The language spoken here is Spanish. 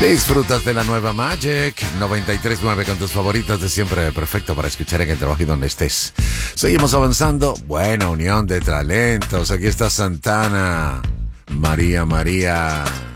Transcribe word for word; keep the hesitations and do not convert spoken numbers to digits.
Disfrutas de la nueva Magic noventa y tres punto nueve con tus favoritos de siempre, perfecto para escuchar en el trabajo y donde estés. Seguimos avanzando, buena unión de talentos. Aquí está Santana, María María.